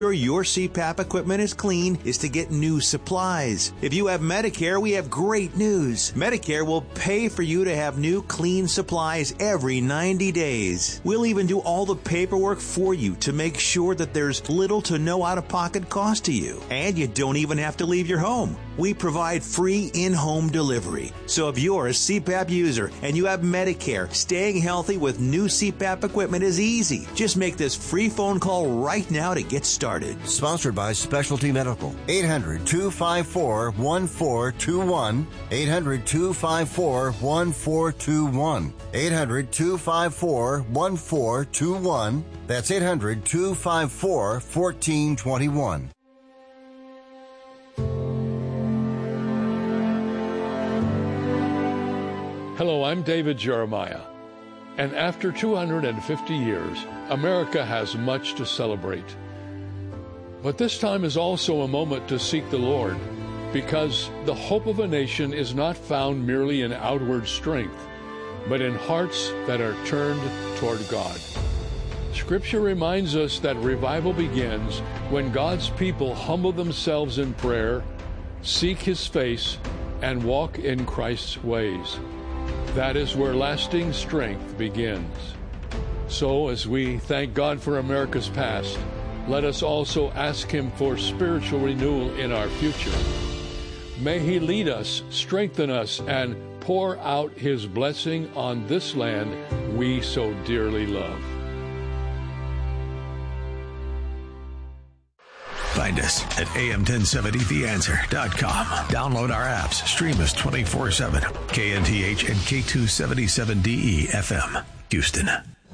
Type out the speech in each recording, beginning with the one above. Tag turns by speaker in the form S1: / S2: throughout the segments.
S1: Your CPAP equipment is clean is to get new supplies. If you have Medicare, we have great news. Medicare will pay for you to have new clean supplies every 90 days. We'll even do all the paperwork for you to make sure that there's little to no out-of-pocket cost to you. And you don't even have to leave your home. We provide free in-home delivery. So if you're a CPAP user and you have Medicare, staying healthy with new CPAP equipment is easy. Just make this free phone call right now to get started.
S2: Sponsored by Specialty Medical. 800-254-1421. 800-254-1421. 800-254-1421. That's 800-254-1421.
S3: Hello, I'm David Jeremiah. And after 250 years, America has much to celebrate. But this time is also a moment to seek the Lord, because the hope of a nation is not found merely in outward strength, but in hearts that are turned toward God. Scripture reminds us that revival begins when God's people humble themselves in prayer, seek His face, and walk in Christ's ways. That is where lasting strength begins. So, as we thank God for America's past, let us also ask Him for spiritual renewal in our future. May He lead us, strengthen us, and pour out His blessing on this land we so dearly love.
S4: Find us at am1070theanswer.com. Download our apps. Stream us 24/7. KNTH and K277DE FM, Houston.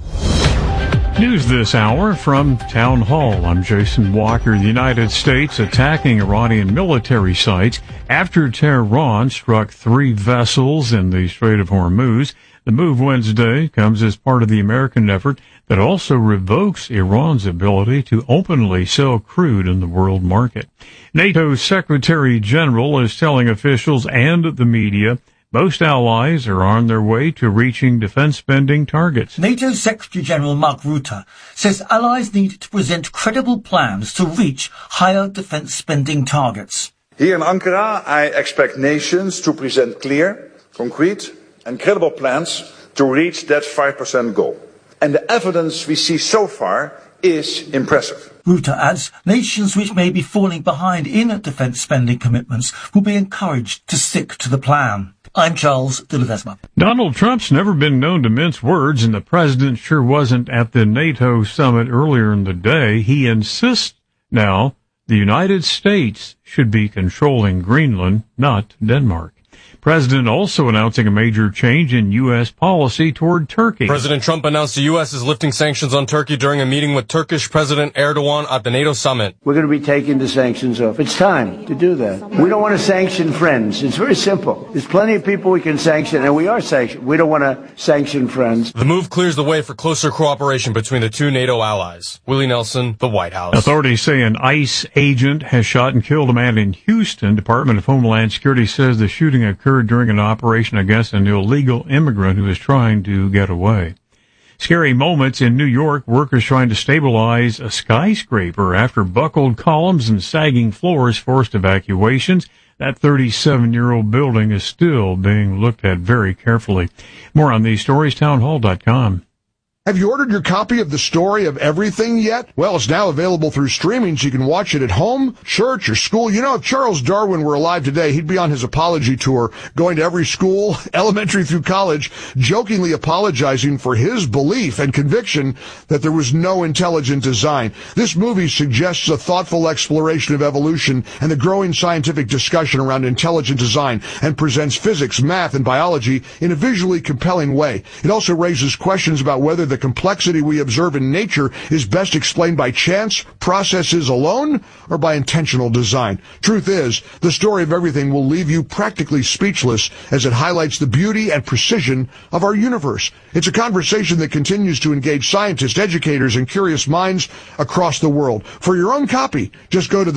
S5: News this hour from Town Hall. I'm Jason Walker. The United States attacking Iranian military sites after Tehran struck 3 vessels in the Strait of Hormuz. The move Wednesday comes as part of the American effort that also revokes Iran's ability to openly sell crude in the world market. NATO's Secretary General is telling officials and the media most allies are on their way to reaching defense spending targets.
S6: NATO Secretary General Mark Rutte says allies need to present credible plans to reach higher defense spending targets.
S7: Here in Ankara, I expect nations to present clear, concrete and credible plans to reach that 5% goal. And the evidence we see so far is impressive.
S6: Rutte adds nations which may be falling behind in defence spending commitments will be encouraged to stick to the plan. I'm Charles de Ledesma.
S5: Donald Trump's never been known to mince words, and the president sure wasn't at the NATO summit earlier in the day. He insists now the United States should be controlling Greenland, not Denmark. President also announcing a major change in U.S. policy toward Turkey.
S8: President Trump announced the U.S. is lifting sanctions on Turkey during a meeting with Turkish President Erdogan at the NATO summit.
S9: We're going to be taking the sanctions off. It's time to do that. We don't want to sanction friends. It's very simple. There's plenty of people we can sanction, and we are sanctioned. We don't want to sanction friends.
S8: The move clears the way for closer cooperation between the 2 NATO allies. Willie Nelson, the White House.
S5: Authorities say an ICE agent has shot and killed a man in Houston. Department of Homeland Security says the shooting occurred during an operation against an illegal immigrant who was trying to get away. Scary moments in New York. Workers trying to stabilize a skyscraper after buckled columns and sagging floors forced evacuations. That 37-year-old building is still being looked at very carefully. More on these stories, townhall.com.
S10: Have you ordered your copy of The Story of Everything yet? Well, it's now available through streaming, so you can watch it at home, church, or school. You know, if Charles Darwin were alive today, he'd be on his apology tour, going to every school, elementary through college, jokingly apologizing for his belief and conviction that there was no intelligent design. This movie suggests a thoughtful exploration of evolution and the growing scientific discussion around intelligent design, and presents physics, math, and biology in a visually compelling way. It also raises questions about whether the complexity we observe in nature is best explained by chance, processes alone, or by intentional design. Truth is, The Story of Everything will leave you practically speechless as it highlights the beauty and precision of our universe. It's a conversation that continues to engage scientists, educators, and curious minds across the world. For your own copy, just go to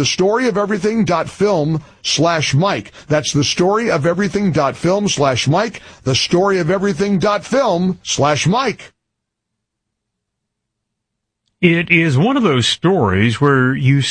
S10: thestoryofeverything.film/Mike. That's thestoryofeverything.film/Mike. Thestoryofeverything.film/Mike.
S5: It is one of those stories where you